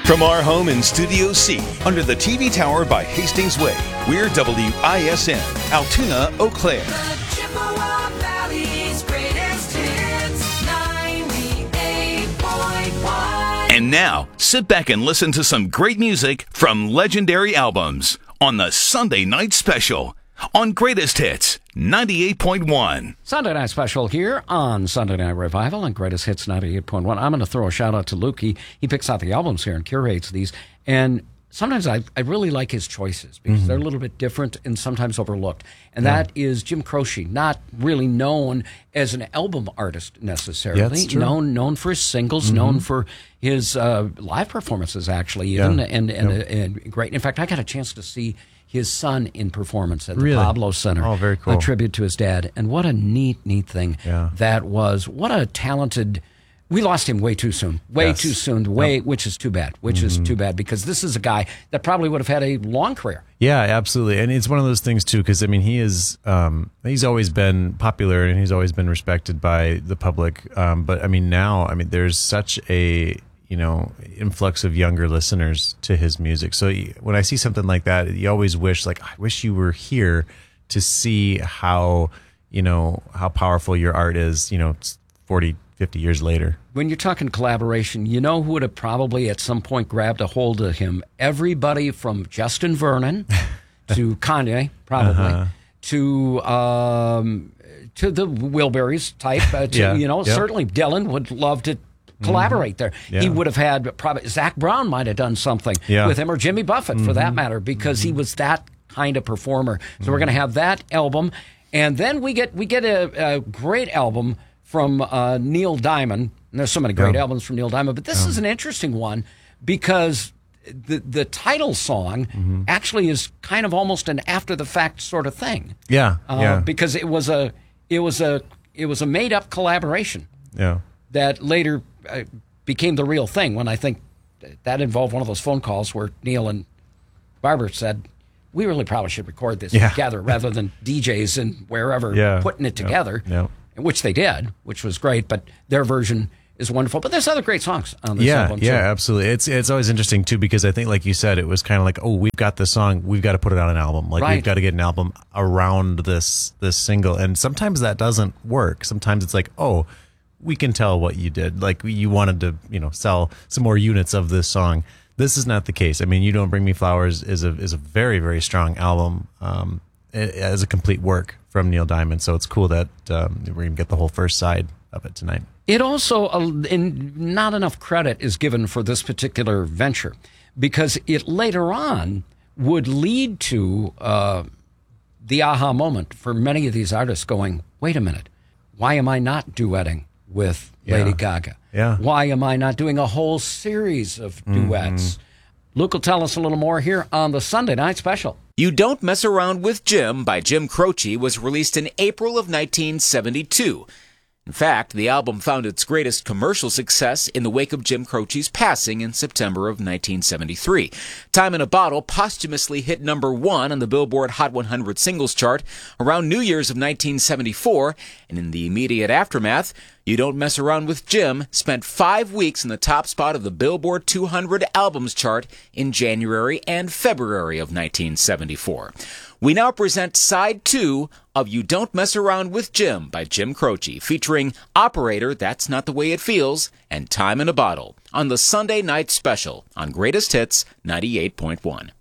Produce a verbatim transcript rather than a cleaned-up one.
From our home in Studio C, under the T V tower by Hastings Way, we're W I S N, Altoona, Eau Claire. The Chippewa Valley's greatest hits, ninety-eight point one. And now, sit back and listen to some great music from legendary albums on the Sunday Night Special on Greatest Hits ninety-eight point one. Sunday Night Special here on Sunday Night Revival on Greatest Hits ninety-eight point one. I'm going to throw a shout out to Luke. He, he picks out the albums here and curates these. And sometimes I, I really like his choices because mm-hmm. they're a little bit different and sometimes overlooked. And yeah. that is Jim Croce, not really known as an album artist necessarily. Yeah, that's true. Known known for his singles, mm-hmm. known for his uh, live performances, actually, even, Yeah. and, and, Yep. and, and great. In fact, I got a chance to see his son in performance at the Really? Pablo Center. Oh, very cool. A tribute to his dad. And what a neat, neat thing Yeah. that was. What a talented... We lost him way too soon. Way Yes. too soon. Way, Yep. which is too bad. Which is too bad because this is a guy that probably would have had a long career. Yeah, absolutely. And it's one of those things, too, because, I mean, he is, um, he's always been popular and he's always been respected by the public. Um, but, I mean, now, I mean, there's such a, you know, influx of younger listeners to his music. So when I see something like that, you always wish, like, I wish you were here to see how, you know, how powerful your art is, you know, forty, fifty years later. When you're talking collaboration, you know who would have probably at some point grabbed a hold of him? Everybody from Justin Vernon to Kanye, probably, Uh-huh. to um, to the Wilburys type. Uh, to, Yeah, you know, yep. certainly Dylan would love to collaborate there. Yeah. He would have had probably Zach Brown might have done something Yeah. with him, or Jimmy Buffett for that matter, because he was that kind of performer. So we're going to have that album, and then we get we get a, a great album from uh, Neil Diamond. And there's so many great Yeah. albums from Neil Diamond, but this is an interesting one because the the title song actually is kind of almost an after the fact sort of thing. Yeah, Uh, yeah, because it was a it was a it was a made up collaboration yeah. that later uh, became the real thing. When I think that involved one of those phone calls where Neil and Barbara said, "We really probably should record this Yeah. together rather than D Js and wherever Yeah. putting it Yep. together." Yep. Which they did, which was great. But their version is wonderful. But there's other great songs on this Yeah, album. yeah, too. absolutely. It's it's always interesting too because I think, like you said, it was kind of like, oh, we've got this song, we've got to put it on an album. Like Right. we've got to get an album around this this single, and sometimes that doesn't work. Sometimes it's like, oh, we can tell what you did. Like you wanted to, you know, sell some more units of this song. This is not the case. I mean, You Don't Bring Me Flowers is a is a very very strong album um, as a complete work from Neil Diamond. So it's cool that um, we're gonna get the whole first side of it tonight. It also, uh, in, not enough credit is given for this particular venture because it later on would lead to uh, the aha moment for many of these artists going, wait a minute, why am I not duetting with Yeah. Lady Gaga? Yeah. Why am I not doing a whole series of duets? Mm-hmm. Luke will tell us a little more here on the Sunday Night Special. You Don't Mess Around with Jim by Jim Croce was released in April of nineteen seventy-two. In fact, the album found its greatest commercial success in the wake of Jim Croce's passing in September of nineteen seventy-three. Time in a Bottle posthumously hit number one on the Billboard Hot one hundred singles chart around New Year's of nineteen seventy-four, and in the immediate aftermath, You Don't Mess Around with Jim spent five weeks in the top spot of the Billboard two hundred albums chart in January and February of nineteen seventy-four. We now present side two of You Don't Mess Around with Jim by Jim Croce, featuring Operator, That's Not the Way It Feels, and Time in a Bottle on the Sunday Night Special on Greatest Hits ninety-eight point one.